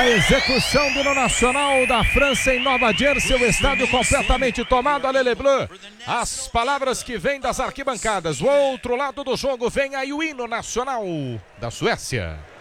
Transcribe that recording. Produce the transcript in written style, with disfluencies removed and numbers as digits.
Execução do Nacional da França em Nova Jersey, o estádio completamente tomado, a Lele Bleu. As palavras que vêm das arquibancadas. O outro lado do jogo vem aí o hino nacional da Suécia.